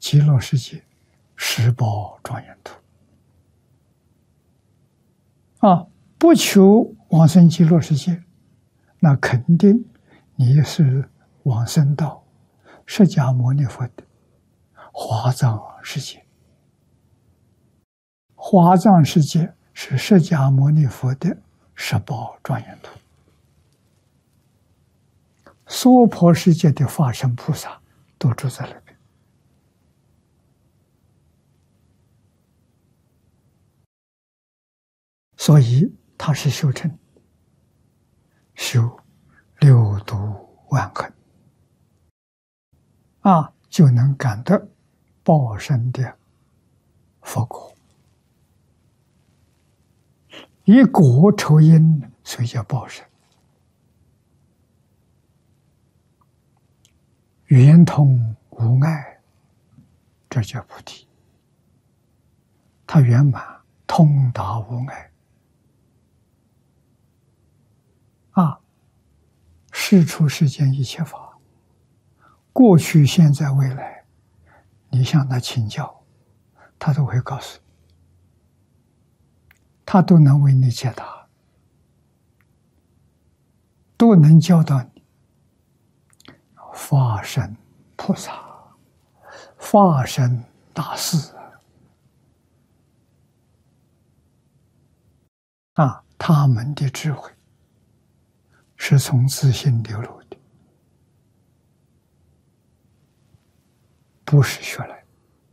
极乐世界十宝庄严土。不求往生极乐世界，那肯定你是往生到释迦牟尼佛的华藏世界。华藏世界是释迦牟尼佛的十宝庄严土。娑婆世界的法身菩萨都住在那边。所以他是修成，修六度万行，就能感得报身的佛果。以果酬因，所以叫报身。圆通无碍，这叫菩提。他圆满通达无碍。世出世间一切法，过去、现在、未来，你向他请教，他都会告诉你，他都能为你解答，都能教导你。法身菩萨，法身大士他们的智慧是从自性流露的，不是学来，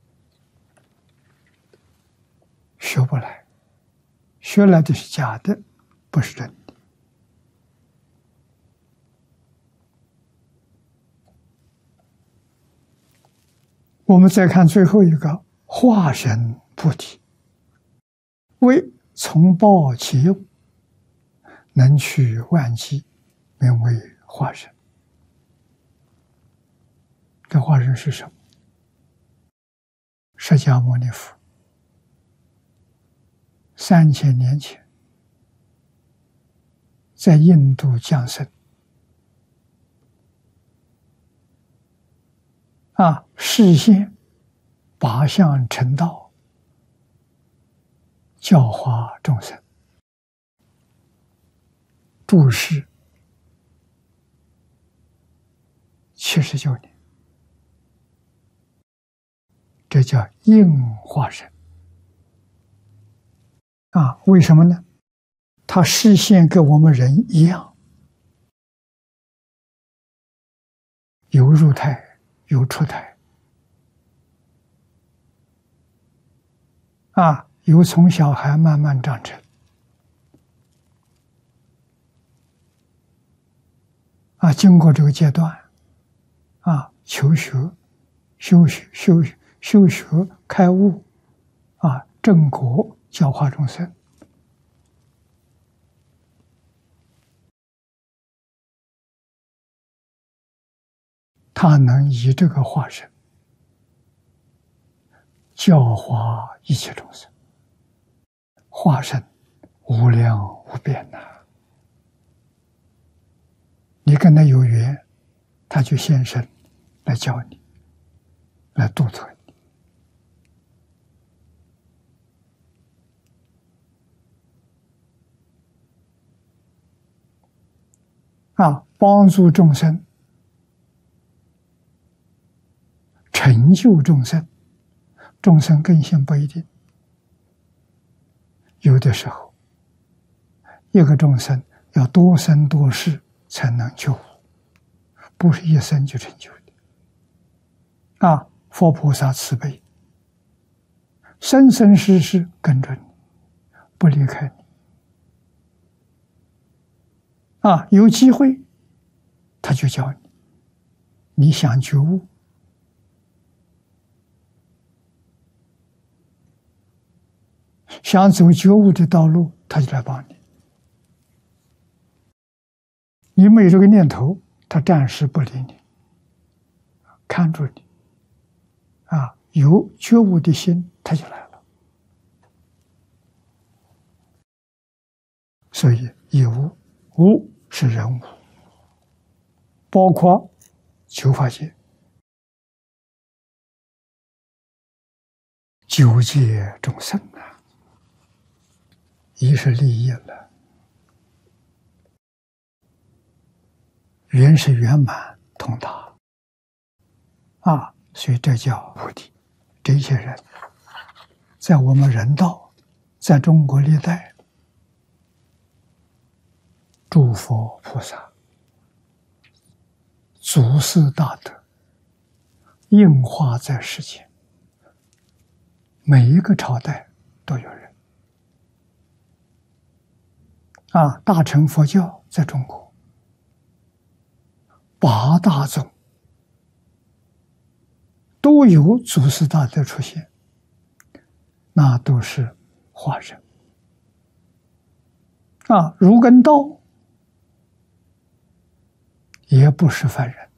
学不来，学来的是假的，不是真的。我们再看最后一个化身菩提，为从报其用，能去万机，名为化身。这化身是什么？释迦牟尼佛3000年前在印度降生，示现8相成道，教化众生，住世79年，这叫应化身。为什么呢？他示现跟我们人一样，有入胎，有出胎，有从小孩慢慢长成，经过这个阶段，求学、修学、开悟，正果，教化众生。他能以这个化身教化一切众生，化身无量无边呐。你跟他有缘，他就现身来教你，来度脱你。帮助众生，成就众生，众生根性不一定。有的时候，一个众生要多生多世才能觉悟，不是一生就成就的。佛菩萨慈悲，生生世世跟着你，不离开你。有机会他就教你，你想觉悟，想走觉悟的道路，他就来帮你。你没有这个念头，他暂时不理你，看住你。有觉悟的心，他就来了。所以有无是人无，包括求法界。 救济众生啊，一是利益了，圆是圆满通达啊，所以这叫菩提。这些人在我们人道，在中国历代，诸佛菩萨、祖师大德应化在世间，每一个朝代都有人啊。大乘佛教在中国八大宗都有祖师大德出现，那都是化人啊。儒跟道也不是凡人，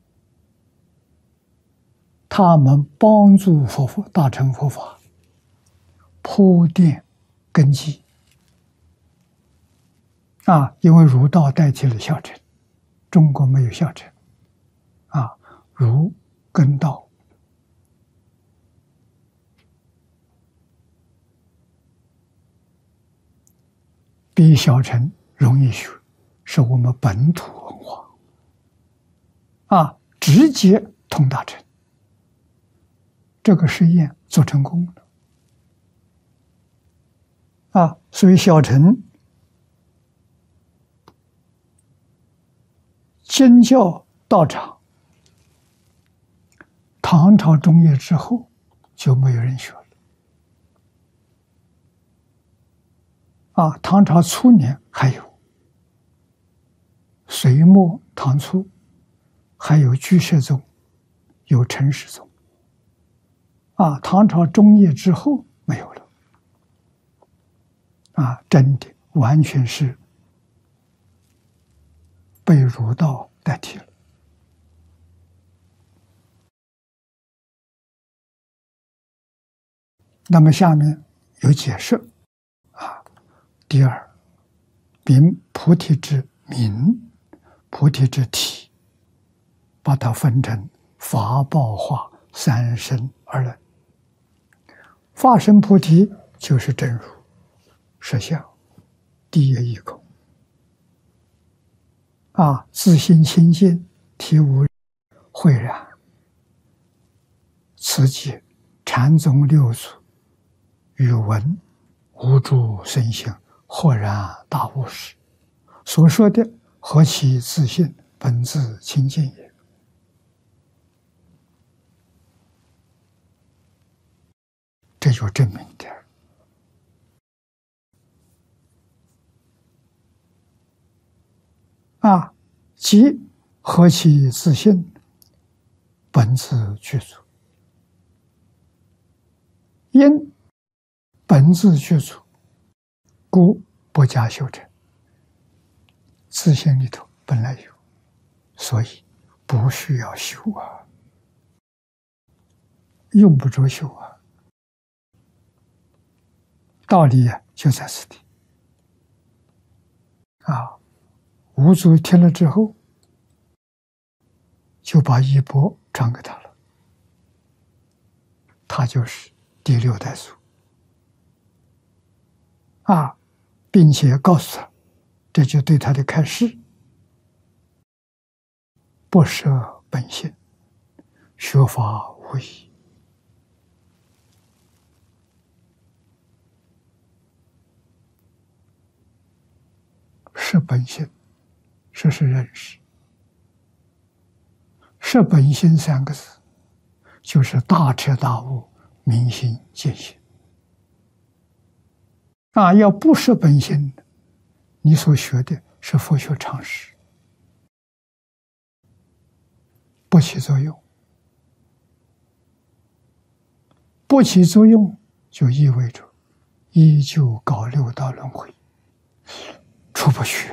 他们帮助大乘佛法铺垫根基啊。因为儒道代替了小乘，中国没有小乘啊，儒跟道比小乘容易学，是我们本土文化啊，直接通大乘。这个实验做成功了啊，所以小乘经教道场，唐朝中叶之后就没有人学了啊。唐朝初年还有，隋末唐初还有居士宗，有陈氏宗啊。唐朝中叶之后没有了啊，真的完全是被儒道代替了。那么下面有解释啊。第二，名菩提之名，菩提之体，把它分成法、报、化三身而论。法身菩提就是真如实相，第一义空啊，自心清净，体无秽染，此即禅宗六祖语文无诸身心，豁然大悟时所说的何其自信，本自清净也。这就证明的啊，即何其自信，本自具足。因本自具足，故不加修正。自信里头本来有，所以不需要修啊，用不着修啊。道理啊，就在此地啊。五祖听了之后，就把衣钵传给他了，他就是第六代祖啊，并且告诉他，这就对他的开示：不舍本性，学法无益。舍本性，这是认识。舍本性三个字，就是大彻大悟、明心见性啊。要不舍本性，你所学的是佛学常识，不起作用。不起作用，就意味着依旧搞六道轮回，出不去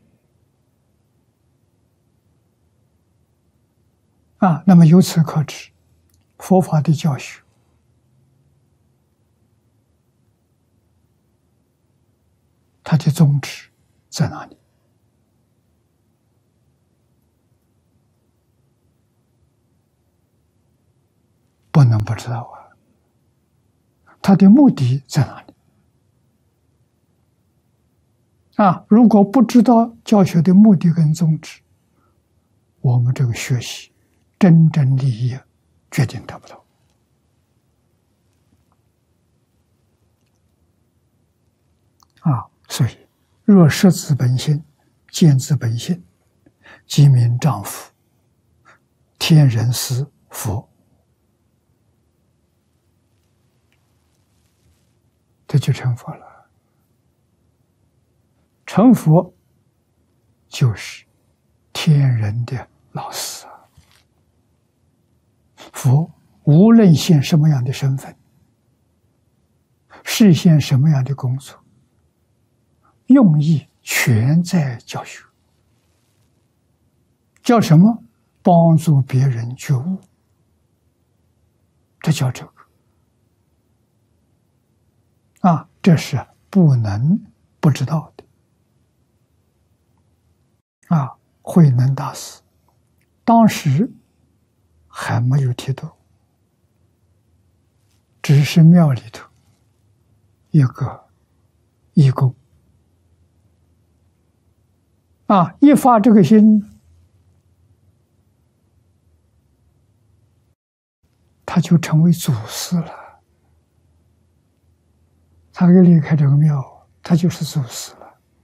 啊。那么由此可知，佛法的教学它的宗旨在哪里？不能不知道啊。 他的目的在哪里？如果不知道教学的目的跟宗旨，我们这个学习真正利益决定得不到。所以若识自本性，见自本性，即名丈夫，天人师佛。这就成佛了。成佛就是天人的老师啊！佛无论现什么样的身份，实现什么样的工作，用意全在教学。叫什么？帮助别人觉悟，这叫这个。这是不能不知道的。慧能大师当时还没有剃度，只是庙里头一个义工一发这个心，他就成为祖师了。他一离开这个庙，他就是祖师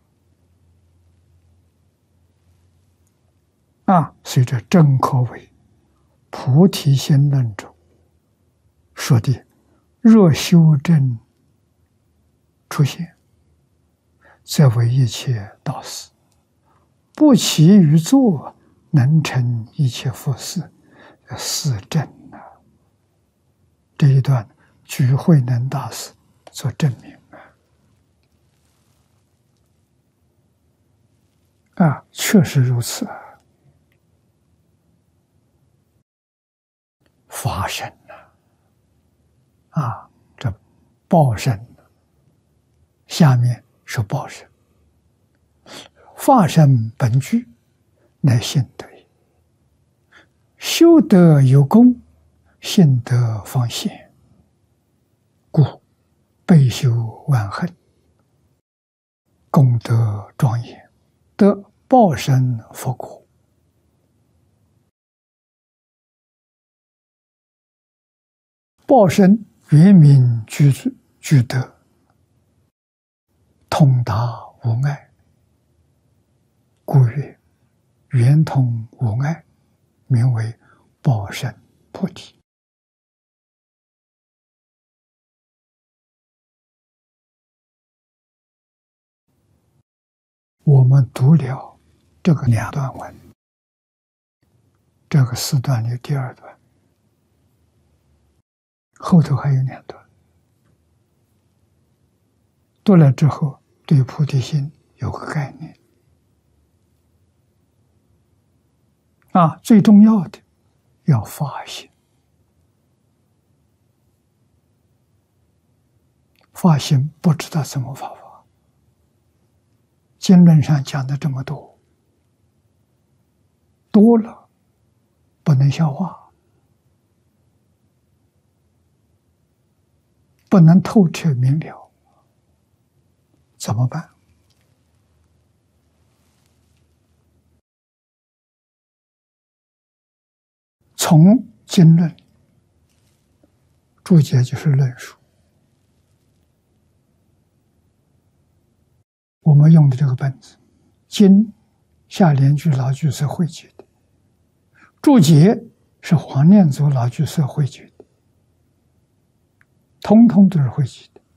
了。所以这正可谓菩提心论中说的，若修正出现，则为一切道师，不期于作，能成一切佛事，是正这一段举慧能大师做证明确实如此法身这报身下面是报身，法身本具，乃性德也。修德有功，性德方现，故备修万恨，功德庄严，得报身佛果。报身原名具德，通达无碍，故曰圆通无碍，名为报身菩提。我们读了这个2段文，这个4段的第2段，后头还有2段。读了之后，对菩提心有个概念。最重要的要发心。发心不知道怎么发法。经论上讲的这么多，多了不能消化，不能透彻明了，怎么办？从经论，注解就是论述。我们用的这个本子，经下联句老居士汇集的，注解是黄念祖老居士汇集的，通通都是汇集的。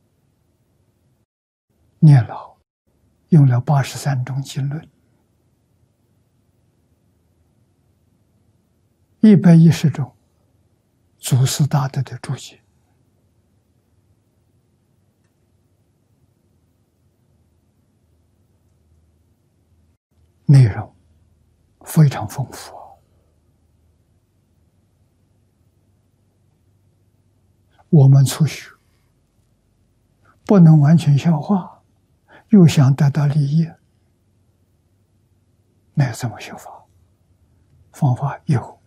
念老用了83种经论，110种祖师大德的注解，内容非常丰富。我们初学不能完全消化，又想得到利益，那怎么修法？方法有。